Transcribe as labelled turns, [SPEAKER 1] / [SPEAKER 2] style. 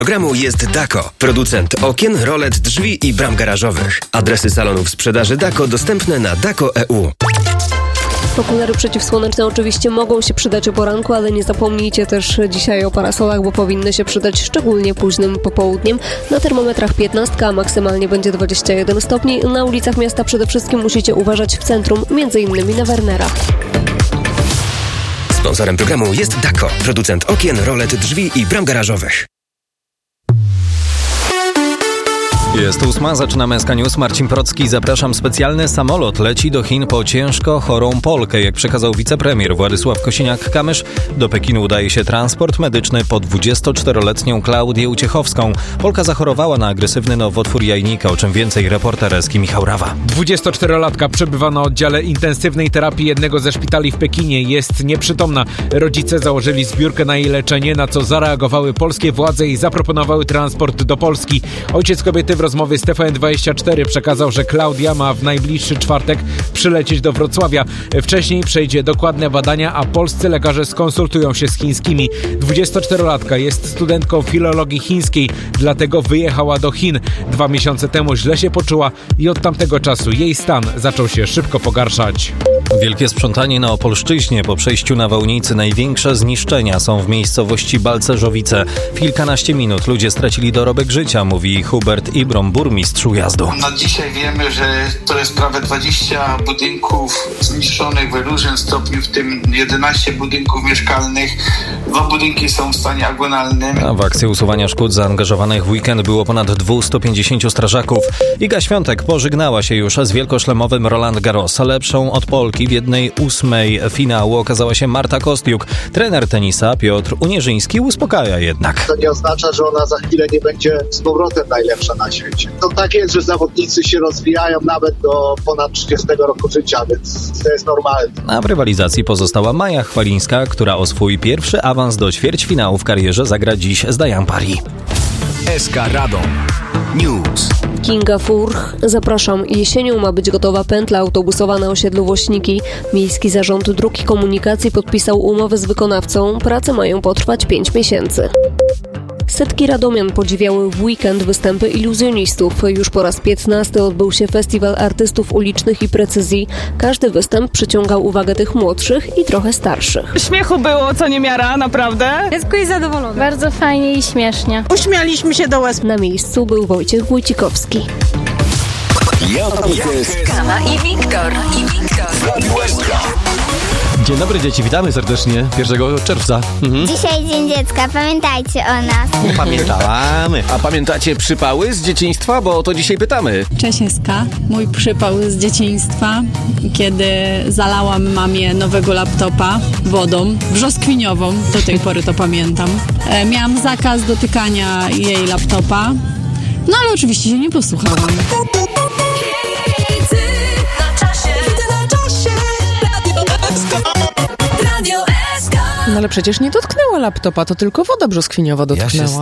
[SPEAKER 1] Programu jest Dako, producent okien, rolet, drzwi i bram garażowych. Adresy salonów sprzedaży Dako dostępne na dako.eu.
[SPEAKER 2] Okulary przeciwsłoneczne oczywiście mogą się przydać o poranku, ale nie zapomnijcie też dzisiaj o parasolach, bo powinny się przydać szczególnie późnym popołudniem. Na termometrach 15, a maksymalnie będzie 21 stopni. Na ulicach miasta przede wszystkim musicie uważać w centrum, m.in. na Wernera.
[SPEAKER 1] Sponsorem programu jest Dako, producent okien, rolet, drzwi i bram garażowych.
[SPEAKER 3] Jest 8, zaczynamy SK News. Marcin Procki, zapraszam. Specjalny samolot leci do Chin po ciężko chorą Polkę. Jak przekazał wicepremier Władysław Kosiniak-Kamysz, do Pekinu udaje się transport medyczny po 24-letnią Klaudię Uciechowską. Polka zachorowała na agresywny nowotwór jajnika, o czym więcej reporter Eski Michał Rawa.
[SPEAKER 4] 24-latka przebywa na oddziale intensywnej terapii jednego ze szpitali w Pekinie. Jest nieprzytomna. Rodzice założyli zbiórkę na jej leczenie, na co zareagowały polskie władze i zaproponowały transport do Polski. Ojciec kobiety w rozmowie z TVN24 przekazał, że Klaudia ma w najbliższy czwartek przylecieć do Wrocławia. Wcześniej przejdzie dokładne badania, a polscy lekarze skonsultują się z chińskimi. 24-latka jest studentką filologii chińskiej, dlatego wyjechała do Chin. 2 miesiące temu źle się poczuła i od tamtego czasu jej stan zaczął się szybko pogarszać.
[SPEAKER 3] Wielkie sprzątanie na Opolszczyźnie. Po przejściu nawałnicy największe zniszczenia są w miejscowości Balcerzowice. W kilkanaście minut ludzie stracili dorobek życia, mówi Hubert Ibrom, burmistrz Ujazdu.
[SPEAKER 5] Na dzisiaj wiemy, że to jest prawie 20 budynków zniszczonych w różnym stopniu, w tym 11 budynków mieszkalnych. 2 budynki są w stanie agonalnym.
[SPEAKER 3] A w akcję usuwania szkód zaangażowanych w weekend było ponad 250 strażaków. Iga Świątek pożegnała się już z wielkoszlemowym Roland Garros. Lepszą od Polki w 1/8 finału okazała się Marta Kostiuk. Trener tenisa Piotr Unieżyński uspokaja jednak.
[SPEAKER 6] To nie oznacza, że ona za chwilę nie będzie z powrotem najlepsza na świecie. To tak jest, że zawodnicy się rozwijają nawet do ponad 30 roku życia, więc to jest normalne.
[SPEAKER 3] A w rywalizacji pozostała Maja Chwalińska, która o swój pierwszy awans do ćwierćfinału w karierze zagra dziś z Diane Parry.
[SPEAKER 1] SK Radom News.
[SPEAKER 2] Kinga Furch. Zapraszam. Jesienią ma być gotowa pętla autobusowa na osiedlu Wośniki. Miejski Zarząd Dróg i Komunikacji podpisał umowę z wykonawcą. Prace mają potrwać 5 miesięcy. Setki radomian podziwiały w weekend występy iluzjonistów. Już po raz 15 odbył się festiwal artystów ulicznych i precyzji. Każdy występ przyciągał uwagę tych młodszych i trochę starszych.
[SPEAKER 7] Śmiechu było co niemiara, naprawdę.
[SPEAKER 8] Dziecko jest zadowolone.
[SPEAKER 9] Bardzo fajnie i śmiesznie.
[SPEAKER 7] Uśmialiśmy się do łez.
[SPEAKER 2] Na miejscu był Wojciech Wójcikowski.
[SPEAKER 10] Kama i Wiktor.
[SPEAKER 11] Dzień dobry dzieci, witamy serdecznie 1 czerwca.
[SPEAKER 9] Dzisiaj Dzień Dziecka, pamiętajcie o nas.
[SPEAKER 11] Pamiętamy. A pamiętacie przypały z dzieciństwa? Bo o to dzisiaj pytamy.
[SPEAKER 12] Cześć SK, mój przypał z dzieciństwa, kiedy zalałam mamie nowego laptopa wodą brzoskwiniową, do tej pory to pamiętam. Miałam zakaz dotykania jej laptopa, no ale oczywiście się nie posłuchałam.
[SPEAKER 7] No ale przecież nie dotknęła laptopa, to tylko woda brzoskwiniowa dotknęła.